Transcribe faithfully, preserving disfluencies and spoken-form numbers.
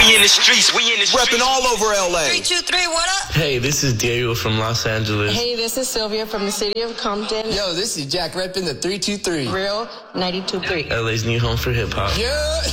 We in the streets, we in the streets. Repping all over L A. Three, two, three, what up? Hey, this is Diego from Los Angeles. Hey, this is Sylvia from the city of Compton. Yo, this is Jack repping the three two three. Real ninety-two point three. L A's new home for hip hop. Yeah.